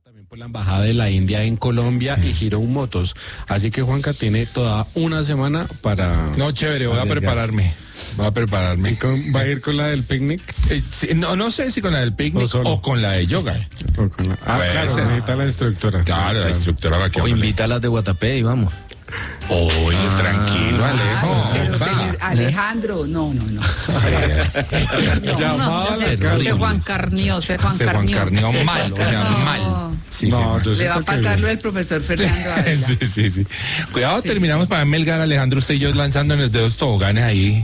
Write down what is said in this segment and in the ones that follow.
También por la embajada de la India en Colombia y Hero Motos. Así que Juanca tiene toda una semana para... No, chévere, voy a prepararme. ¿Va a ir con la del picnic? Sí, no sé si con la del picnic o con la de yoga. Claro, necesita la instructora. Claro, la instructora va a quedar. O invita a las de Guatapé y vamos. Oye, tranquilo, Alejo. Pero Alejandro, no. Ese Juan Carnió, mal, o sea, mal. Sí, le va a pasar lo del profesor Fernando Ávila. Sí. Cuidado, terminamos para Melgar, Alejandro, usted y yo lanzándonos de dos toboganes ahí.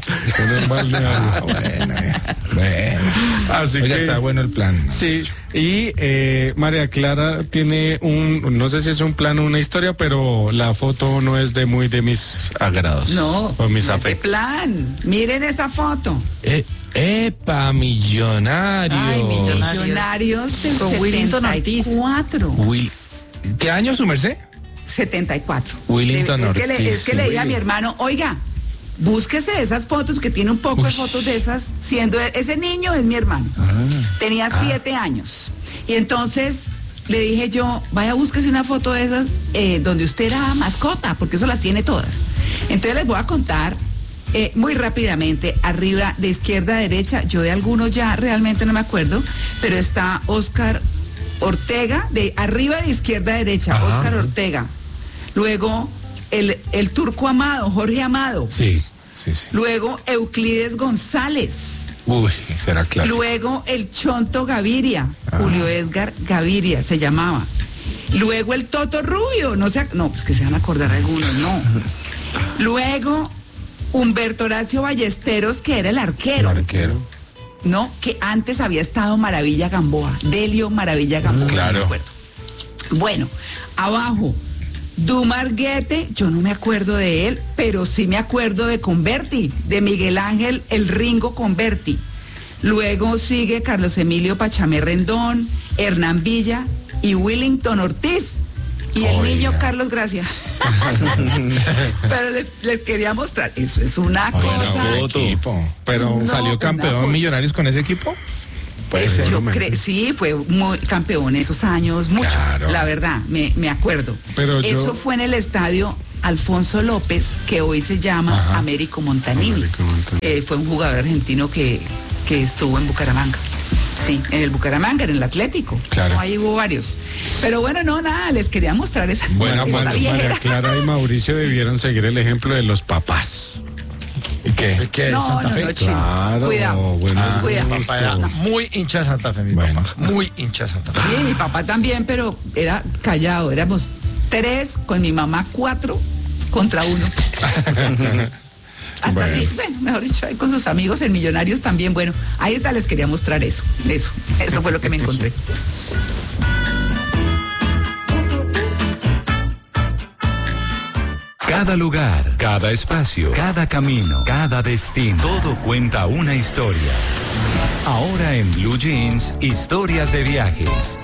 Bueno. Así Oiga, que está bueno el plan. Sí, y María Clara tiene no sé si es un plan o una historia, pero la foto no es de mis agrados. No, o mis ¿qué afectos. plan? Miren esa foto. ¡Epa, millonario! Ay, Millonarios del Con Willington Ortiz. 74. ¿Qué año su merced? 74. Willington Es que le Ortiz, dije a mi hermano, oiga, búsquese esas fotos, que tiene un poco de fotos de esas, siendo ese niño es mi hermano. Tenía 7 años. Y entonces le dije yo, vaya, búsquese una foto de esas donde usted era mascota, porque eso las tiene todas. Entonces les voy a contar muy rápidamente, arriba, de izquierda a derecha, yo de algunos ya realmente no me acuerdo, pero está Oscar Ortega, de arriba de izquierda a derecha, Oscar Ortega. Luego el turco Amado, Jorge Amado. Sí. Luego Euclides González. Uy, será clásico. Luego el Chonto Gaviria, Julio Edgar Gaviria se llamaba. Luego el Toto Rubio, pues que se van a acordar algunos, no. Luego Humberto Horacio Ballesteros, que era el arquero. No, que antes había estado Maravilla Gamboa, Delio Maravilla Gamboa. Claro. No me acuerdo. Bueno, abajo, Dumar Guete, yo no me acuerdo de él, pero sí me acuerdo de Converti, de Miguel Ángel El Ringo Converti. Luego sigue Carlos Emilio Pachamé Rendón, Hernán Villa y Willington Ortiz. Y el niño Carlos Gracia. Pero les quería mostrar, eso es una cosa. Equipo. Pero No, salió campeón Millonarios con ese equipo. Puede ser. Sí, fue muy campeón esos años, mucho. Claro. La verdad, me acuerdo. Pero eso fue en el estadio Alfonso López, que hoy se llama Américo Montanini. Fue un jugador argentino que estuvo en Bucaramanga. Sí, en el Bucaramanga, en el Atlético. Claro. Ahí hubo varios. Pero bueno, nada, les quería mostrar esa. María Clara y Mauricio debieron seguir el ejemplo de los papás. ¿Y qué? ¿Qué? No, Santa Fe. Chino. Claro, Cuidado. Cuidado. Papá era muy hincha de Santa Fe, mi papá. Muy hincha de Santa Fe. Sí, mi papá también, pero era callado. Éramos 3, con mi mamá 4 contra 1. Hasta así, bueno, mejor dicho, ahí con sus amigos en Millonarios también. Bueno, ahí está, les quería mostrar eso fue lo que me encontré. Cada lugar, cada espacio, cada camino, cada destino, todo cuenta una historia. Ahora en Blue Jeans, historias de viajes.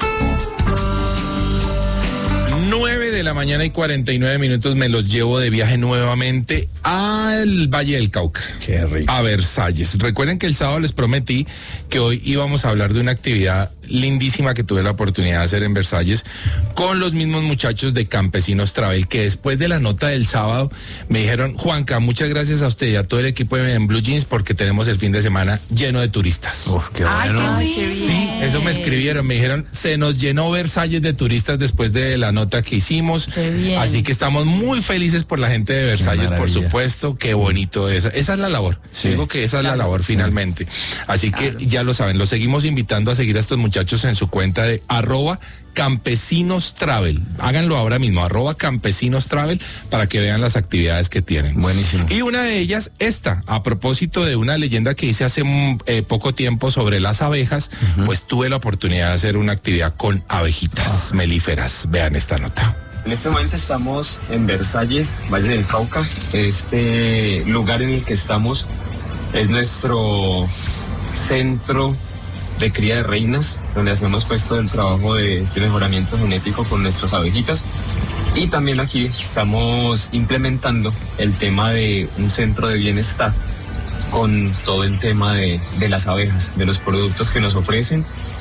9:49 me los llevo de viaje nuevamente al Valle del Cauca. Qué rico. A Versalles. Recuerden que el sábado les prometí que hoy íbamos a hablar de una actividad lindísima que tuve la oportunidad de hacer en Versalles con los mismos muchachos de Campesinos Travel, que después de la nota del sábado me dijeron: Juanca, muchas gracias a usted y a todo el equipo de Blue Jeans porque tenemos el fin de semana lleno de turistas. Qué bueno. Ay, qué bien. Sí, eso me escribieron, me dijeron, se nos llenó Versalles de turistas después de la nota que hicimos. Qué bien. Así que estamos muy felices por la gente de Versalles, por supuesto. Qué bonito eso. Esa es la labor. Sí. Digo que esa es la labor finalmente. Así que ya lo saben, los seguimos invitando a seguir a estos muchachos en su cuenta de @Campesinos Travel. Háganlo ahora mismo, @Campesinos Travel, para que vean las actividades que tienen. Buenísimo. Y una de ellas, a propósito de una leyenda que hice hace poco tiempo sobre las abejas, pues tuve la oportunidad de hacer una actividad con abejitas melíferas. Vean esta nota. En este momento estamos en Versalles, Valle del Cauca. Este lugar en el que estamos es nuestro centro de cría de reinas, donde hacemos pues todo el trabajo de mejoramiento genético con nuestras abejitas. Y también aquí estamos implementando el tema de un centro de bienestar con todo el tema de las abejas, de los productos que nos ofrecen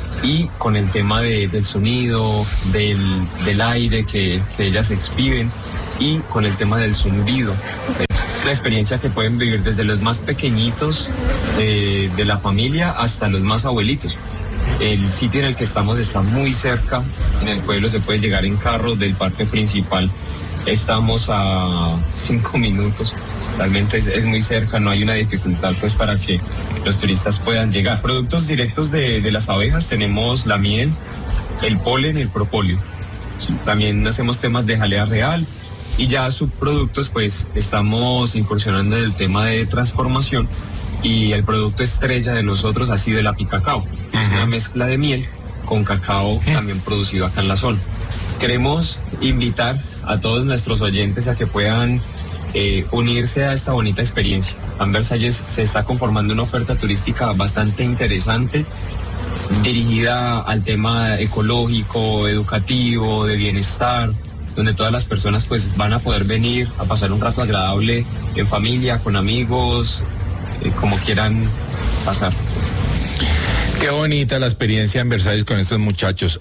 y con el tema del sonido, del aire que ellas expiden y con el tema del zumbido. Es una experiencia que pueden vivir desde los más pequeñitos de la familia hasta los más abuelitos. El sitio en el que estamos está muy cerca, en el pueblo se puede llegar en carro del parque principal. Estamos a 5 minutos, realmente es muy cerca, no hay una dificultad pues para que los turistas puedan llegar. Productos directos de las abejas, tenemos la miel, el polen, el propóleo. También hacemos temas de jalea real y ya subproductos pues estamos incursionando en el tema de transformación y el producto estrella de nosotros ha sido el apicacao. Es una mezcla de miel con cacao también producido acá en la zona. Queremos invitar a todos nuestros oyentes a que puedan unirse a esta bonita experiencia. En Versalles se está conformando una oferta turística bastante interesante, dirigida al tema ecológico, educativo, de bienestar, donde todas las personas pues van a poder venir a pasar un rato agradable en familia, con amigos, como quieran pasar. Qué bonita la experiencia en Versalles con estos muchachos.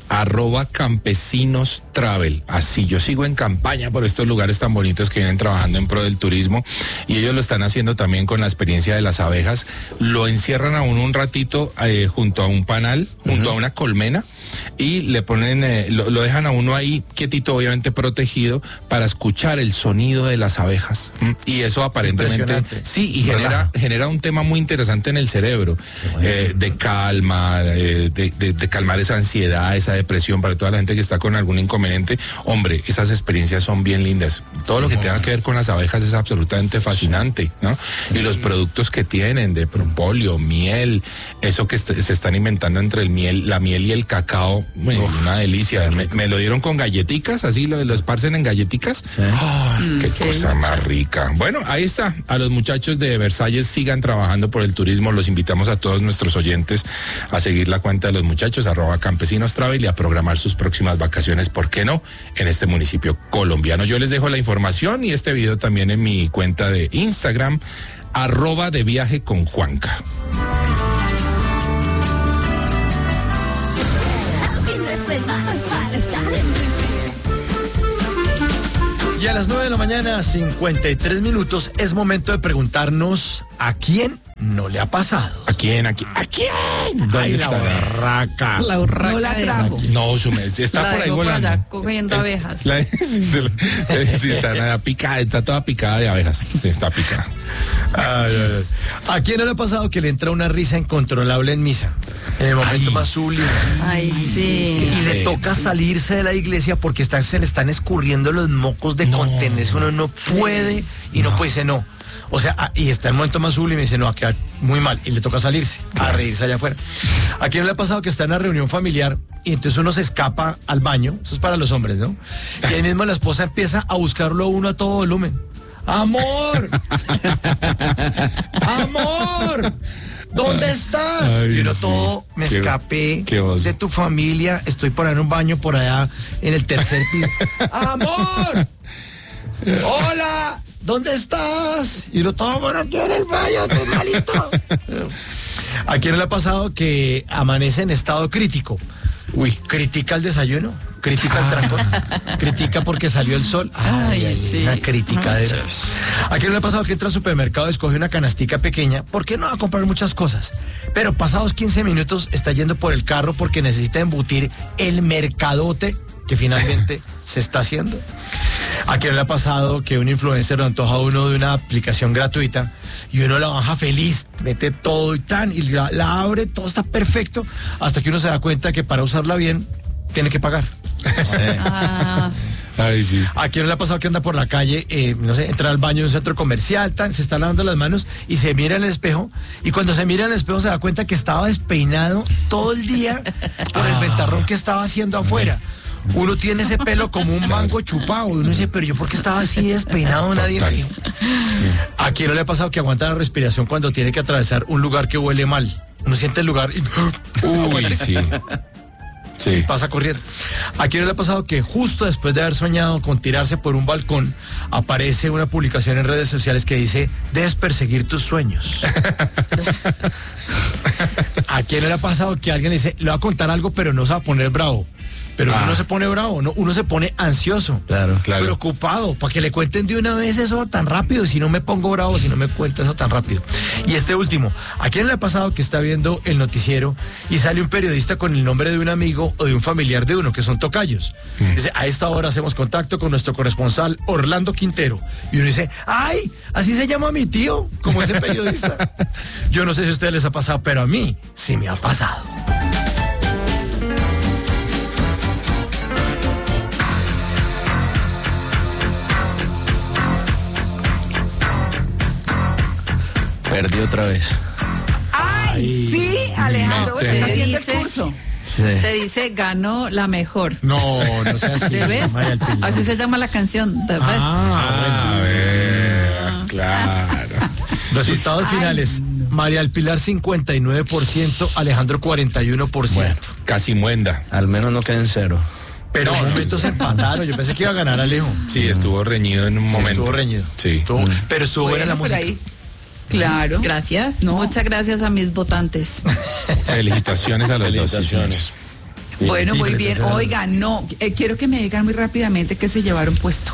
@campesinostravel. Así, yo sigo en campaña por estos lugares tan bonitos que vienen trabajando en pro del turismo y ellos lo están haciendo también con la experiencia de las abejas. Lo encierran a uno un ratito junto a un panal, junto a una colmena y le ponen, lo dejan a uno ahí quietito, obviamente protegido, para escuchar el sonido de las abejas. Y eso aparentemente, sí, y genera un tema muy interesante en el cerebro, de calma, de calmar esa ansiedad, esa depresión, para toda la gente que está con algún inconveniente. Hombre, esas experiencias son bien lindas. Todo lo que tenga que ver con las abejas es absolutamente fascinante, ¿no? Y los productos que tienen de propóleo, miel, eso que se están inventando entre la miel y el cacao, bueno, una delicia. Me lo dieron con galletitas, así lo esparcen en galletitas. Sí. Ay, qué cosa más rica. Bueno, ahí está. A los muchachos de Versalles, sigan trabajando por el turismo. Los invitamos a todos nuestros oyentes a seguir la cuenta de los muchachos, @campesinostravel, y a programar sus próximas vacaciones, ¿por qué no?, en este municipio colombiano. Yo les dejo la información y este video también en mi cuenta de Instagram, @deviajeconjuanca. Y a las 9 de la mañana, 53 minutos, es momento de preguntarnos a quién no le ha pasado. ¿A quién? ¿Dónde Ay, está la urraca? La urraca No la trajo. No, está la por ahí dejó por volando. allá cogiendo abejas. Sí, está picada, está toda picada de abejas. Sí, está picada. Ay. ¿A quién no le ha pasado que le entra una risa incontrolable en misa? En el momento más sublime. Ay, sí. Y le toca salirse de la iglesia porque se le están escurriendo los mocos de contenerse. Uno no puede y no puede decir no. O sea, y está en el momento más sublime y dice, no, va a quedar muy mal. Y le toca salirse, a reírse allá afuera. ¿A quién le ha pasado que está en una reunión familiar y entonces uno se escapa al baño? Eso es para los hombres, ¿no? Y ahí mismo la esposa empieza a buscarlo a uno a todo volumen. ¡Amor! ¡Amor! ¿Dónde estás? Ay, y uno sí. todo, me escapé de tu familia, estoy por ahí en un baño por allá en el tercer piso. ¡Amor! ¡Hola! ¿Dónde estás? Y uno todo, bueno, aquí en el baño, estoy malito. ¿A quién le ha pasado que amanece en estado crítico? Uy, critica el desayuno, critica el trancón, critica porque salió el sol. Ay, sí. Una criticadera. ¿A quién le ha pasado que entra al supermercado, escoge una canastica pequeña? ¿Por qué no va a comprar muchas cosas? Pero pasados 15 minutos está yendo por el carro porque necesita embutir el mercadote que finalmente se está haciendo. ¿A quién le ha pasado que un influencer lo antoja a uno de una aplicación gratuita y uno la baja feliz, mete todo y la abre, todo está perfecto, hasta que uno se da cuenta que para usarla bien tiene que pagar? Ay, sí. ¿A quién le ha pasado que anda por la calle, no sé, entra al baño de un centro comercial, se está lavando las manos y se mira en el espejo, y cuando se mira en el espejo se da cuenta que estaba despeinado todo el día por el ventarrón que estaba haciendo afuera? Uno tiene ese pelo como un mango chupado y uno dice, pero yo ¿por qué estaba así despeinado? Nadie me dijo. ¿A quién no le ha pasado que aguanta la respiración cuando tiene que atravesar un lugar que huele mal? Uno siente el lugar y... Uy, sí. Sí. Y pasa corriendo. ¿A quién le ha pasado que justo después de haber soñado con tirarse por un balcón, aparece una publicación en redes sociales que dice, debes perseguir tus sueños? ¿A quién le ha pasado que alguien le dice, le va a contar algo, pero no se va a poner bravo? Pero uno no se pone bravo, no, uno se pone ansioso, Claro. preocupado, para que le cuenten de una vez eso tan rápido, y si no me pongo bravo, si no me cuenta eso tan rápido. Y este último, ¿a quién le ha pasado que está viendo el noticiero y sale un periodista con el nombre de un amigo o de un familiar de uno, que son tocayos? Dice, a esta hora hacemos contacto con nuestro corresponsal Orlando Quintero. Y uno dice, ¡ay! Así se llama mi tío, como ese periodista. Yo no sé si a ustedes les ha pasado, pero a mí sí me ha pasado. Perdí otra vez. ¡Ay, sí, Alejandro! no Bueno, te está haciendo el dice. curso. Sí. Se dice ganó la mejor. No sea así. ¿De ves? María del Pilar. Así se llama la canción, The Best. A ver, claro. Resultados finales. María del Pilar 59%, Alejandro 41%. Bueno, casi muenda. Al menos no queden cero. Pero en un momento se empataron. Yo pensé que iba a ganar Alejo. Sí, estuvo reñido en un momento. Estuvo reñido. Sí. Pero estuvo buena la Bueno, por música. ahí. Claro. Gracias. No. Muchas gracias a mis votantes. Felicitaciones a los dos. sí, señores. Bueno, Sí, muy bien. felicitaciones. Oigan, no, quiero que me digan muy rápidamente que se llevaron puesto.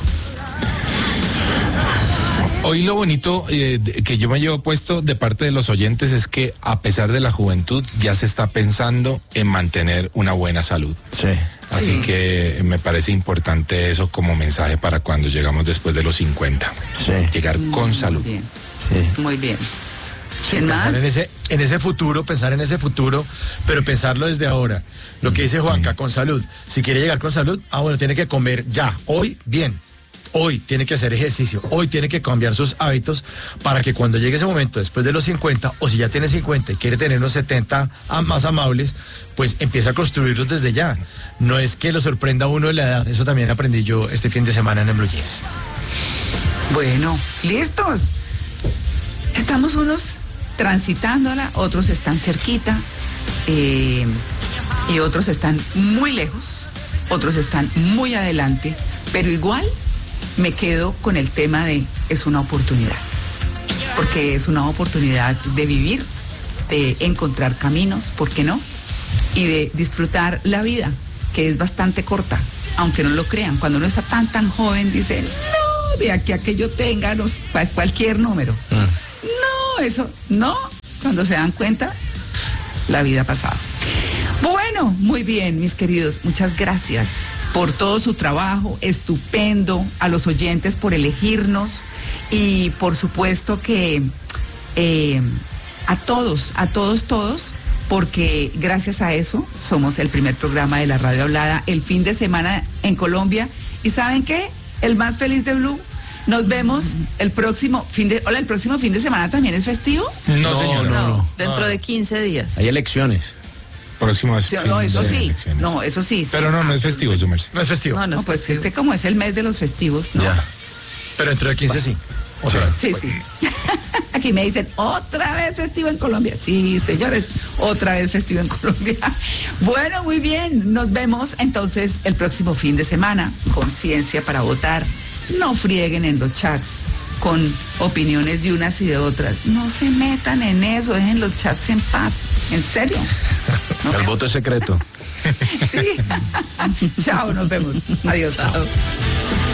Hoy lo bonito que yo me llevo puesto de parte de los oyentes es que a pesar de la juventud ya se está pensando en mantener una buena salud. Sí. Así Sí. que me parece importante eso como mensaje para cuando llegamos después de los 50. Sí. Llegar con salud. Muy bien, Sí. muy bien. ¿Quién más? Pensar en ese futuro, pero pensarlo desde ahora. Lo que dice Juanca, con salud. Si quiere llegar con salud, bueno, tiene que comer ya, hoy, bien. Hoy tiene que hacer ejercicio, hoy tiene que cambiar sus hábitos para que cuando llegue ese momento, después de los 50, o si ya tiene 50 y quiere tener unos 70 más amables, pues empieza a construirlos desde ya. No es que lo sorprenda a uno de la edad, eso también aprendí yo este fin de semana en Blue Jeans. Bueno, listos. Estamos unos transitándola, otros están cerquita y otros están muy lejos, otros están muy adelante, pero igual me quedo con el tema de es una oportunidad, porque es una oportunidad de vivir, de encontrar caminos, ¿por qué no? Y de disfrutar la vida, que es bastante corta, aunque no lo crean. Cuando uno está tan joven, dicen, no, de aquí a que yo tenga cualquier número. No, eso, no. Cuando se dan cuenta, la vida ha pasado. Bueno, muy bien, mis queridos, muchas gracias por todo su trabajo, estupendo, a los oyentes por elegirnos y por supuesto que a todos, porque gracias a eso somos el primer programa de la radio hablada el fin de semana en Colombia. ¿Y saben qué? El más feliz de Blue. Nos vemos el próximo fin de... Hola, ¿el próximo fin de semana también es festivo? No, señora. No, dentro de 15 días. Hay elecciones. Próximo Sí, no, eso de sí. elecciones. No, eso sí. Pero no es festivo, su merced. No es festivo, No, No, pues como es el mes de los festivos, ¿no? Ya. pero dentro de 15 sí. Otra vez. Sí, sí. Aquí me dicen, otra vez festivo en Colombia. Sí, señores, otra vez festivo en Colombia. Bueno, muy bien. Nos vemos entonces el próximo fin de semana. Conciencia para votar. No frieguen en los chats con opiniones de unas y de otras. No se metan en eso, dejen los chats en paz. ¿En serio? ¿No? El voto es secreto. Sí. Chao, nos vemos. Adiós. Chao.